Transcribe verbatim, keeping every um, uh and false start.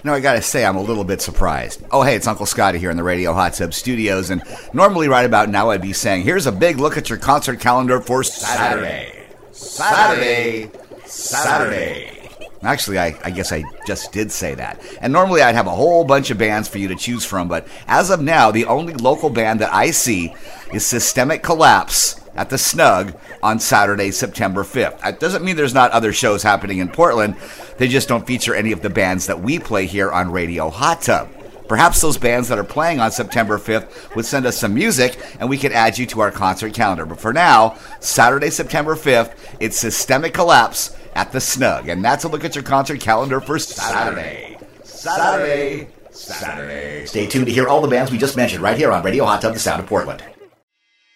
Now, I gotta say, I'm a little bit surprised. Oh, hey, it's Uncle Scotty here in the Radio Hot Tub Studios, and normally right about now I'd be saying, here's a big look at your concert calendar for Saturday. Saturday. Saturday. Saturday. Actually, I, I guess I just did say that. And normally I'd have a whole bunch of bands for you to choose from, but as of now, the only local band that I see is Systemic Collapse at the Snug on Saturday, September fifth. That doesn't mean there's not other shows happening in Portland. They just don't feature any of the bands that we play here on Radio Hot Tub. Perhaps those bands that are playing on September fifth would send us some music and we could add you to our concert calendar. But for now, Saturday, September fifth, it's Systemic Collapse at the Snug. And that's a look at your concert calendar for Saturday. Saturday. Saturday. Stay tuned to hear all the bands we just mentioned right here on Radio Hot Tub, the Sound of Portland.